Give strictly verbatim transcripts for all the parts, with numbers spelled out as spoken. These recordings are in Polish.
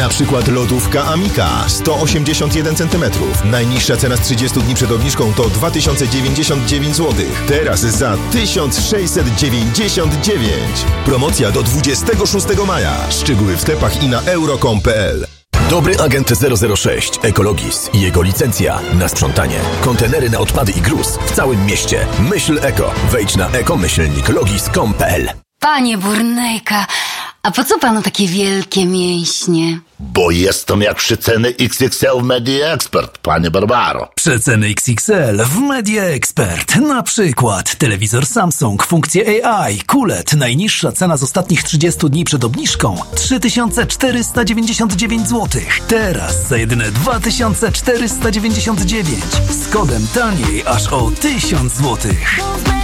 Na przykład lodówka Amika sto osiemdziesiąt jeden centymetrów. Najniższa cena z trzydziestu dni przed obniżką to dwa tysiące dziewięćdziesiąt dziewięć złotych. Teraz za tysiąc sześćset dziewięćdziesiąt dziewięć. Promocja do dwudziestego szóstego maja. Szczegóły w sklepach i na euro kropka com kropka p l. Dobry agent zero zero sześć Ekologis i jego licencja na sprzątanie. Kontenery na odpady i gruz w całym mieście. Myśl eko. Wejdź na ekomyślnik logis kropka com kropka p l. Panie Burnejka, a po co panu takie wielkie mięśnie? Bo jestem jak przeceny X X L w Media Expert, panie Barbaro. Przeceny X X L w Media Expert. Na przykład telewizor Samsung, funkcje A I, Q L E D. Najniższa cena z ostatnich trzydziestu dni przed obniżką trzy tysiące czterysta dziewięćdziesiąt dziewięć złotych. Teraz za jedyne dwa tysiące czterysta dziewięćdziesiąt dziewięć. Z kodem taniej aż o tysiąc złotych.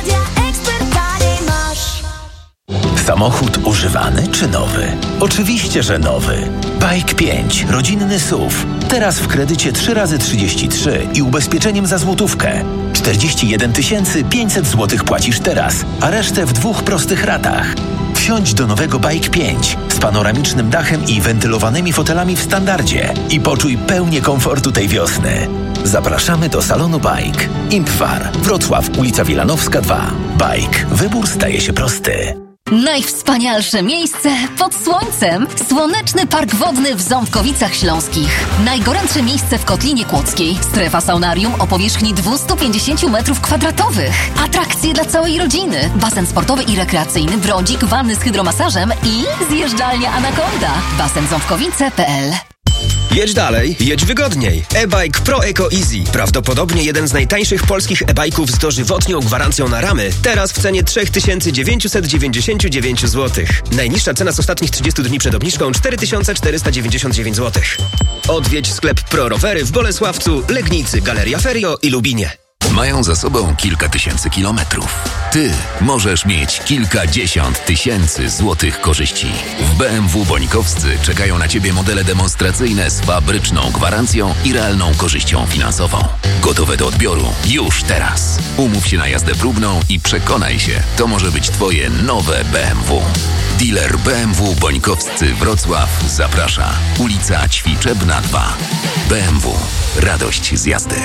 Samochód używany czy nowy? Oczywiście, że nowy. Bike pięć, rodzinny S U V. Teraz w kredycie trzy razy trzydzieści trzy i ubezpieczeniem za złotówkę. czterdzieści jeden tysięcy pięćset złotych płacisz teraz, a resztę w dwóch prostych ratach. Wsiądź do nowego Bike pięć z panoramicznym dachem i wentylowanymi fotelami w standardzie i poczuj pełnię komfortu tej wiosny. Zapraszamy do salonu Bike. Impfar, Wrocław, ulica Wilanowska dwa. Bike. Wybór staje się prosty. Najwspanialsze miejsce pod słońcem. Słoneczny Park Wodny w Ząbkowicach Śląskich. Najgorętsze miejsce w Kotlinie Kłodzkiej. Strefa saunarium o powierzchni dwieście pięćdziesiąt metrów kwadratowych. Atrakcje dla całej rodziny. Basen sportowy i rekreacyjny, brodzik, wanny z hydromasażem i zjeżdżalnia Anakonda. basen ząbkowice kropka p l. Jedź dalej, jedź wygodniej. E-Bike Pro Eco Easy. Prawdopodobnie jeden z najtańszych polskich e-bajków z dożywotnią gwarancją na ramy. Teraz w cenie trzy tysiące dziewięćset dziewięćdziesiąt dziewięć złotych. Najniższa cena z ostatnich trzydziestu dni przed obniżką cztery tysiące czterysta dziewięćdziesiąt dziewięć złotych. Odwiedź sklep Pro Rowery w Bolesławcu, Legnicy, Galeria Ferio i Lubinie. Mają za sobą kilka tysięcy kilometrów. Ty możesz mieć kilkadziesiąt tysięcy złotych korzyści. W B M W Bonikowscy czekają na Ciebie modele demonstracyjne z fabryczną gwarancją i realną korzyścią finansową. Gotowe do odbioru już teraz. Umów się na jazdę próbną i przekonaj się, to może być Twoje nowe B M W. Dealer B M W Bonikowscy Wrocław zaprasza. Ulica Ćwiczebna dwa. B M W. Radość z jazdy.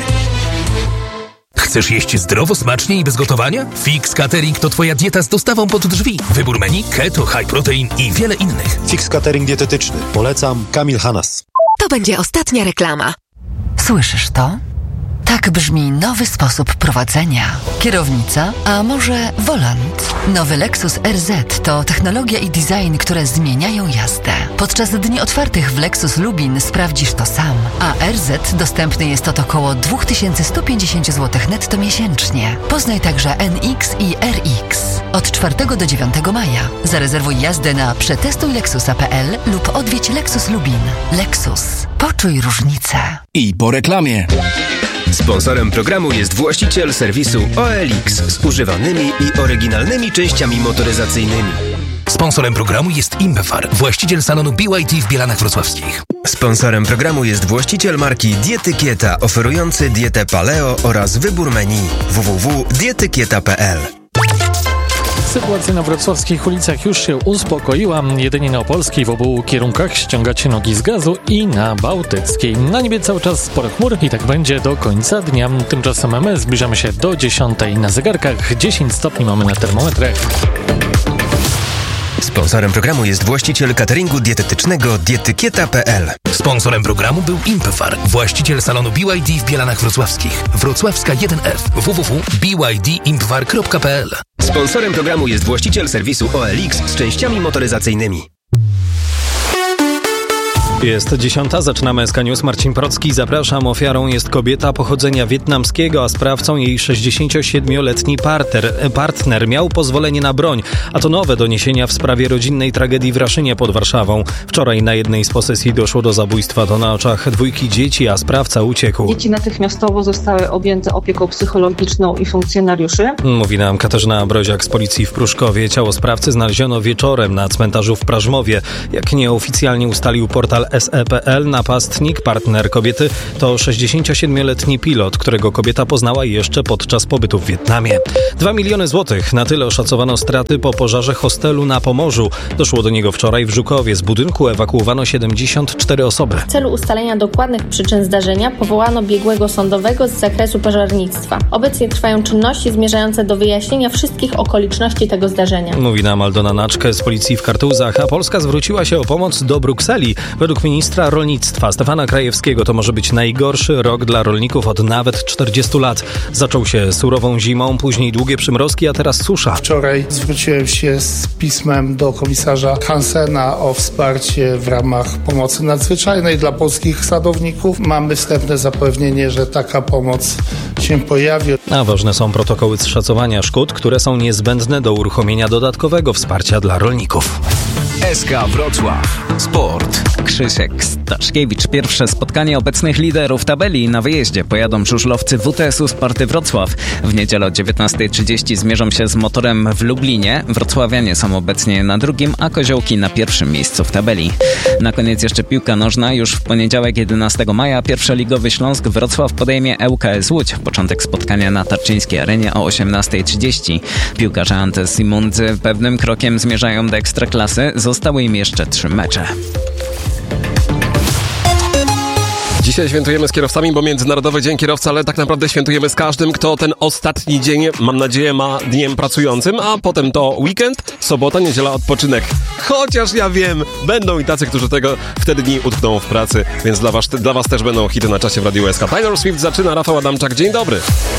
Chcesz jeść zdrowo, smacznie i bez gotowania? Fix Catering to Twoja dieta z dostawą pod drzwi. Wybór menu, keto, high protein i wiele innych. Fix Catering dietetyczny. Polecam. Kamil Hanas. To będzie ostatnia reklama. Słyszysz to? Tak brzmi nowy sposób prowadzenia. Kierownica, a może wolant? Nowy Lexus R Z to technologia i design, które zmieniają jazdę. Podczas dni otwartych w Lexus Lubin sprawdzisz to sam. A R Z dostępny jest od około dwa tysiące sto pięćdziesiąt złotych netto miesięcznie. Poznaj także N X i R X. Od czwartego do dziewiątego maja. Zarezerwuj jazdę na przetestuj lexusa kropka p l lub odwiedź Lexus Lubin. Lexus. Poczuj różnicę. I po reklamie. Sponsorem programu jest właściciel serwisu O L X z używanymi i oryginalnymi częściami motoryzacyjnymi. Sponsorem programu jest Impfar, właściciel salonu B Y T w Bielanach Wrocławskich. Sponsorem programu jest właściciel marki Dietykieta, oferujący dietę paleo oraz wybór menu w w w kropka dietykieta kropka p l. Sytuacja na wrocławskich ulicach już się uspokoiła. Jedynie na opolskiej w obu kierunkach ściągacie nogi z gazu i na bałtyckiej. Na niebie cały czas sporo chmur i tak będzie do końca dnia. Tymczasem my zbliżamy się do dziesiątej na zegarkach. dziesięć stopni mamy na termometrach. Sponsorem programu jest właściciel cateringu dietetycznego Dietykieta kropka p l. Sponsorem programu był Impfar, właściciel salonu B Y D w Bielanach Wrocławskich. Wrocławska jeden F. w w w kropka b y d impfar kropka p l. Sponsorem programu jest właściciel serwisu O L X z częściami motoryzacyjnymi. Jest dziesiąta, zaczynamy S K News. Marcin Procki, zapraszam. Ofiarą jest kobieta pochodzenia wietnamskiego, a sprawcą jej sześćdziesięciosiedmioletni partner. Partner miał pozwolenie na broń, a to nowe doniesienia w sprawie rodzinnej tragedii w Raszynie pod Warszawą. Wczoraj na jednej z posesji doszło do zabójstwa. To na oczach dwójki dzieci, a sprawca uciekł. Dzieci natychmiastowo zostały objęte opieką psychologiczną i funkcjonariuszy. Mówi nam Katarzyna Broziak z policji w Pruszkowie. Ciało sprawcy znaleziono wieczorem na cmentarzu w Prażmowie. Jak nieoficjalnie ustalił portal S E P L napastnik, partner kobiety, to sześćdziesięciosiedmioletni pilot, którego kobieta poznała jeszcze podczas pobytu w Wietnamie. Dwa miliony złotych. Na tyle oszacowano straty po pożarze hostelu na Pomorzu. Doszło do niego wczoraj w Żukowie. Z budynku ewakuowano siedemdziesiąt cztery osoby. W celu ustalenia dokładnych przyczyn zdarzenia powołano biegłego sądowego z zakresu pożarnictwa. Obecnie trwają czynności zmierzające do wyjaśnienia wszystkich okoliczności tego zdarzenia. Mówi nam Aldona Naczkę z policji w Kartuzach, a Polska zwróciła się o pomoc do Brukseli. Według ministra rolnictwa Stefana Krajewskiego to może być najgorszy rok dla rolników od nawet czterdziestu lat. Zaczął się surową zimą, później długie przymrozki, a teraz susza. Wczoraj zwróciłem się z pismem do komisarza Hansena o wsparcie w ramach pomocy nadzwyczajnej dla polskich sadowników. Mamy wstępne zapewnienie, że taka pomoc się pojawi. A ważne są protokoły szacowania szkód, które są niezbędne do uruchomienia dodatkowego wsparcia dla rolników. S K Wrocław. Sport. Krzysiek Staszkiewicz. Pierwsze spotkanie obecnych liderów tabeli. Na wyjeździe pojadą żużlowcy W T S-u Sparty Wrocław. W niedzielę o dziewiętnasta trzydzieści zmierzą się z Motorem w Lublinie. Wrocławianie są obecnie na drugim, a Koziołki na pierwszym miejscu w tabeli. Na koniec jeszcze piłka nożna. Już w poniedziałek jedenastego maja pierwszoligowy Śląsk Wrocław podejmie L K S Łódź. Początek spotkania na Tarczyńskiej Arenie o osiemnasta trzydzieści. Piłkarze Ante Simundzy pewnym krokiem zmierzają do Ekstraklasy. Zostały im jeszcze trzy mecze. Dzisiaj świętujemy z kierowcami, bo Międzynarodowy Dzień Kierowcy, ale tak naprawdę świętujemy z każdym, kto ten ostatni dzień, mam nadzieję, ma dniem pracującym, a potem to weekend, sobota, niedziela, odpoczynek. Chociaż ja wiem, będą i tacy, którzy tego wtedy dni utkną w pracy, więc dla was, dla was też będą hity na czasie w Radiu S K. Taylor Swift zaczyna, Rafał Adamczak, dzień dobry.